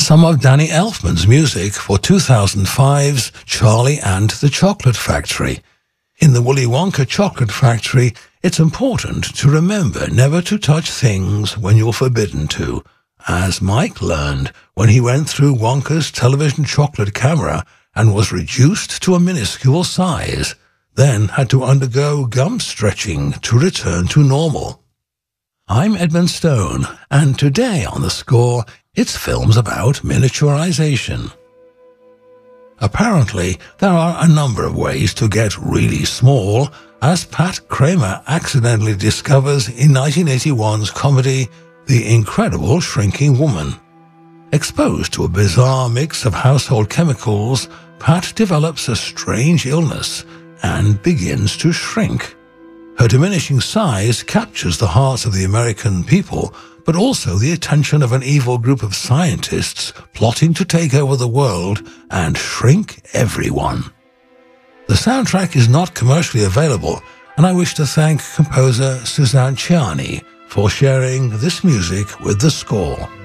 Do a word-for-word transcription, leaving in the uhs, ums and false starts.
some of Danny Elfman's music for two thousand five's Charlie and the Chocolate Factory. In the Willy Wonka Chocolate Factory, it's important to remember never to touch things when you're forbidden to, as Mike learned when he went through Wonka's television chocolate camera and was reduced to a minuscule size, then had to undergo gum stretching to return to normal. I'm Edmund Stone, and today on The Score, it's films about miniaturization. Apparently, there are a number of ways to get really small, as Pat Kramer accidentally discovers in nineteen eighty-one's comedy The Incredible Shrinking Woman. Exposed to a bizarre mix of household chemicals, Pat develops a strange illness and begins to shrink. Her diminishing size captures the hearts of the American people, but also the attention of an evil group of scientists plotting to take over the world and shrink everyone. The soundtrack is not commercially available, and I wish to thank composer Suzanne Ciani for sharing this music with The Score.